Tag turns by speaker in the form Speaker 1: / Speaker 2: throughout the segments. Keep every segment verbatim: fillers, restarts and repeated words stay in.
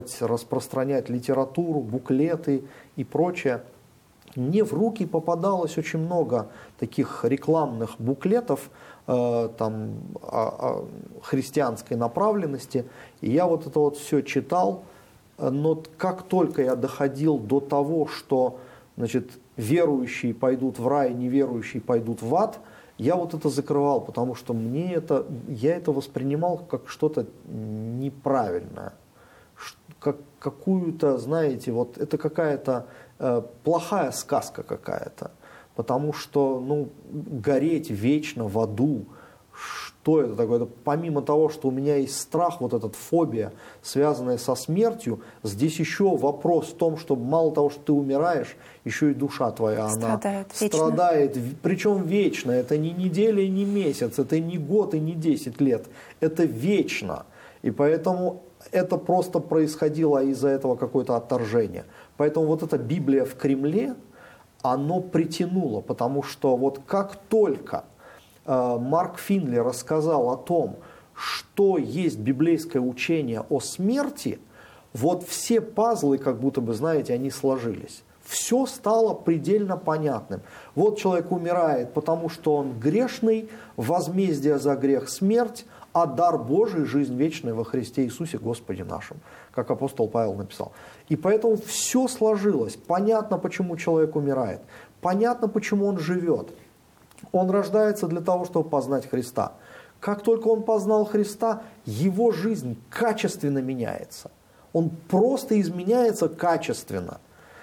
Speaker 1: распространять литературу, буклеты и прочее. Мне в руки попадалось очень много таких рекламных буклетов э, там, о, о христианской направленности. И я вот это вот все читал, но как только я доходил до того, что значит, верующие пойдут в рай, неверующие пойдут в ад, я вот это закрывал, потому что мне это, я это воспринимал как что-то неправильное. Как какую-то, знаете, вот это какая-то э, плохая сказка какая-то, потому что, ну, гореть вечно в аду, что это такое? Это помимо того, что у меня есть страх, вот эта фобия, связанная со смертью, здесь еще вопрос в том, что мало того, что ты умираешь, еще и душа твоя,
Speaker 2: страдает,
Speaker 1: она вечно. страдает, причем вечно, это не неделя и не месяц, это не год и не десять лет, это вечно, и поэтому это просто происходило из-за этого какое-то отторжение. Поэтому вот эта Библия в Кремле, оно притянуло, потому что вот как только э, Марк Финли рассказал о том, что есть библейское учение о смерти, вот все пазлы, как будто бы, знаете, они сложились. Все стало предельно понятным. Вот человек умирает, потому что он грешный, возмездие за грех смерть, а дар Божий – жизнь вечная во Христе Иисусе Господе нашим, как апостол Павел написал. И поэтому все сложилось. Понятно, почему человек умирает. Понятно, почему он живет. Он рождается для того, чтобы познать Христа. Как только он познал Христа, его жизнь качественно меняется. Он просто изменяется качественно.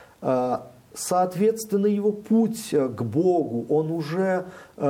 Speaker 1: Соответственно, его путь к Богу, он уже,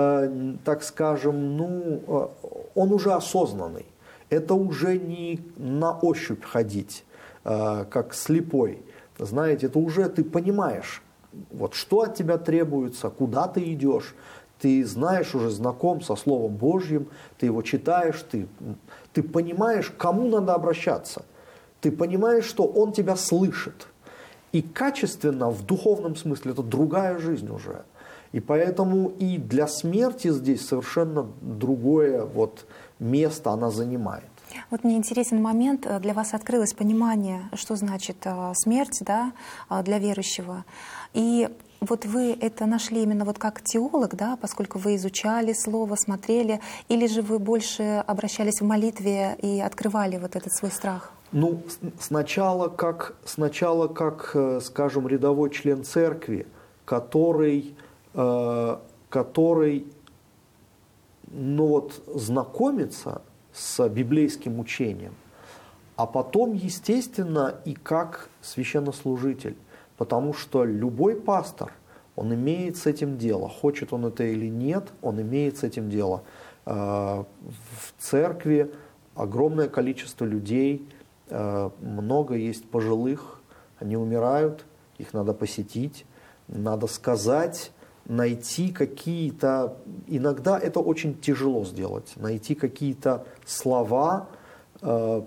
Speaker 1: так скажем, ну, он уже осознанный. Это уже не на ощупь ходить, как слепой. Знаете, это уже ты понимаешь, вот что от тебя требуется, куда ты идешь. Ты знаешь, уже знаком со Словом Божьим, ты его читаешь, ты, ты понимаешь, к кому надо обращаться. Ты понимаешь, что он тебя слышит. И качественно, в духовном смысле, это другая жизнь уже. И поэтому и для смерти здесь совершенно другое вот место она занимает.
Speaker 2: Вот мне интересен момент, для вас открылось понимание, что значит смерть, да, для верующего. И вот вы это нашли именно вот как теолог, да, поскольку вы изучали слово, смотрели, или же вы больше обращались в молитве и открывали вот этот свой страх?
Speaker 1: Ну, сначала как, сначала как, скажем, рядовой член церкви, который, который ну вот, знакомится с библейским учением, а потом, естественно, и как священнослужитель, потому что любой пастор, он имеет с этим дело, хочет он это или нет, он имеет с этим дело. В церкви огромное количество людей, много есть пожилых, они умирают, их надо посетить, надо сказать, найти какие-то, иногда это очень тяжело сделать, найти какие-то слова, э,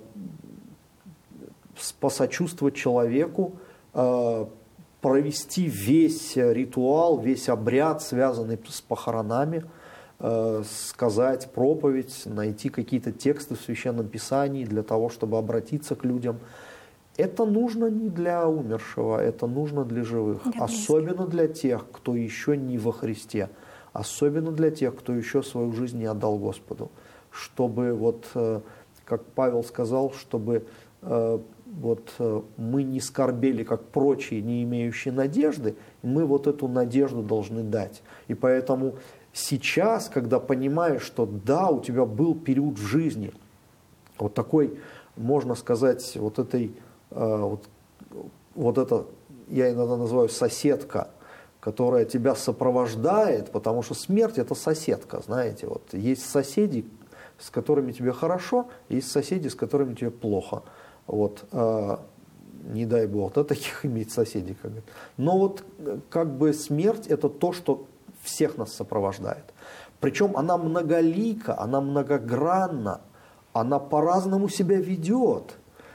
Speaker 1: посочувствовать человеку, э, провести весь ритуал, весь обряд, связанный с похоронами, э, сказать проповедь, найти какие-то тексты в Священном Писании для того, чтобы обратиться к людям. Это нужно не для умершего, это нужно для живых. Для особенно для тех, кто еще не во Христе. Особенно для тех, кто еще свою жизнь не отдал Господу. Чтобы, вот, как Павел сказал, чтобы вот, мы не скорбели, как прочие, не имеющие надежды, мы вот эту надежду должны дать. И поэтому сейчас, когда понимаешь, что да, у тебя был период в жизни, вот такой, можно сказать, вот этой... Вот, вот это, я иногда называю соседка, которая тебя сопровождает, потому что смерть это соседка, знаете, вот есть соседи, с которыми тебе хорошо, есть соседи, с которыми тебе плохо, вот, э, не дай Бог, да, таких иметь соседей, как говорят. Но вот как бы смерть это то, что всех нас сопровождает, причем она многолика, она многогранна, она по-разному себя ведет.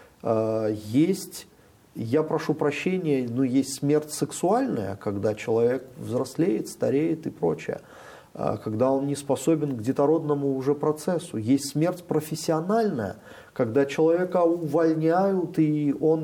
Speaker 1: Есть, я прошу прощения, но есть смерть сексуальная, когда человек взрослеет, стареет и прочее, когда он не способен к детородному уже процессу. Есть смерть профессиональная, когда человека увольняют, и он